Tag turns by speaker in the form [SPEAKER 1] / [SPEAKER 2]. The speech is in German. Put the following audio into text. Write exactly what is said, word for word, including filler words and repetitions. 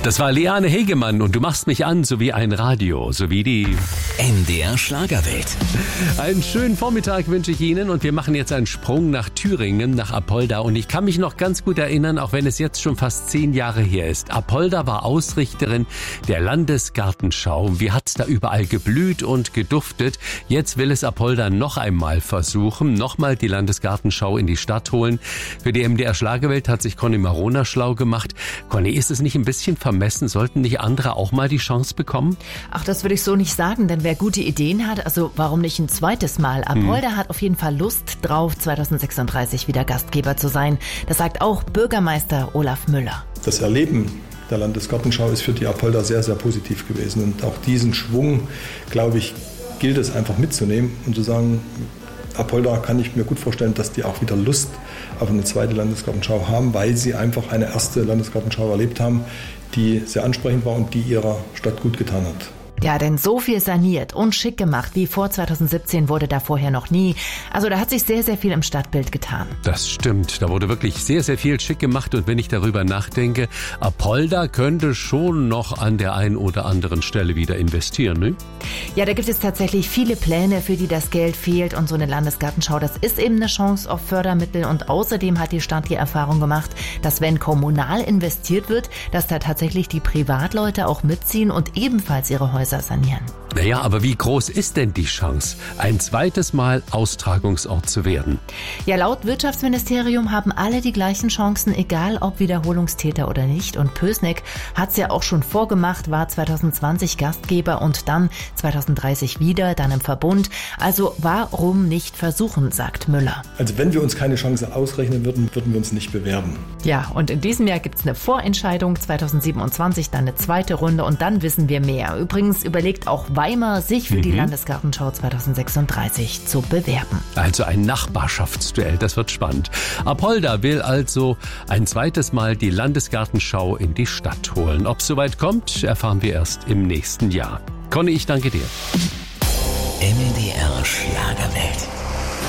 [SPEAKER 1] Das war Liane Hegemann und du machst mich an, so wie ein Radio, so wie die
[SPEAKER 2] N D R Schlagerwelt.
[SPEAKER 1] Einen schönen Vormittag wünsche ich Ihnen und wir machen jetzt einen Sprung nach Thüringen, nach Apolda. Und ich kann mich noch ganz gut erinnern, auch wenn es jetzt schon fast zehn Jahre her ist. Apolda war Ausrichterin der Landesgartenschau. Wie hat's da überall geblüht und geduftet? Jetzt will es Apolda noch einmal versuchen, nochmal die Landesgartenschau in die Stadt holen. Für die M D R Schlagerwelt hat sich Conny Marona schlau gemacht. Conny, ist es nicht ein bisschen vermessen? Sollten nicht andere auch mal die Chance bekommen?
[SPEAKER 3] Ach, das würde ich so nicht sagen, denn wer gute Ideen hat, also warum nicht ein zweites Mal? Apolda hm. hat auf jeden Fall Lust drauf, zweitausendsechsunddreißig wieder Gastgeber zu sein. Das sagt auch Bürgermeister Olaf Müller.
[SPEAKER 4] Das Erleben der Landesgartenschau ist für die Apolda sehr, sehr positiv gewesen. Und auch diesen Schwung, glaube ich, gilt es einfach mitzunehmen und zu sagen, Apolda kann ich mir gut vorstellen, dass die auch wieder Lust auf eine zweite Landesgartenschau haben, weil sie einfach eine erste Landesgartenschau erlebt haben, die sehr ansprechend war und die ihrer Stadt gut getan hat.
[SPEAKER 3] Ja, denn so viel saniert und schick gemacht wie vor zweitausendsiebzehn wurde da vorher noch nie. Also da hat sich sehr, sehr viel im Stadtbild getan.
[SPEAKER 1] Das stimmt, da wurde wirklich sehr, sehr viel schick gemacht. Und wenn ich darüber nachdenke, Apolda könnte schon noch an der einen oder anderen Stelle wieder investieren, ne?
[SPEAKER 3] Ja, da gibt es tatsächlich viele Pläne, für die das Geld fehlt. Und so eine Landesgartenschau, das ist eben eine Chance auf Fördermittel. Und außerdem hat die Stadt die Erfahrung gemacht, dass wenn kommunal investiert wird, dass da tatsächlich die Privatleute auch mitziehen und ebenfalls ihre Häuser sanieren.
[SPEAKER 1] Naja, aber wie groß ist denn die Chance, ein zweites Mal Austragungsort zu werden?
[SPEAKER 3] Ja, laut Wirtschaftsministerium haben alle die gleichen Chancen, egal ob Wiederholungstäter oder nicht. Und Pößneck hat es ja auch schon vorgemacht, war zweitausendzwanzig Gastgeber und dann zweitausenddreißig wieder, dann im Verbund. Also warum nicht versuchen, sagt Müller.
[SPEAKER 4] Also wenn wir uns keine Chance ausrechnen würden, würden wir uns nicht bewerben.
[SPEAKER 3] Ja, und in diesem Jahr gibt es eine Vorentscheidung, zweitausendsiebenundzwanzig dann eine zweite Runde und dann wissen wir mehr. Übrigens überlegt auch Weimar, sich für mhm. die Landesgartenschau zweitausendsechsunddreißig zu bewerben.
[SPEAKER 1] Also ein Nachbarschaftsduell, das wird spannend. Apolda will also ein zweites Mal die Landesgartenschau in die Stadt holen. Ob es soweit kommt, erfahren wir erst im nächsten Jahr. Conny, ich danke dir.
[SPEAKER 2] N D R Schlagerwelt.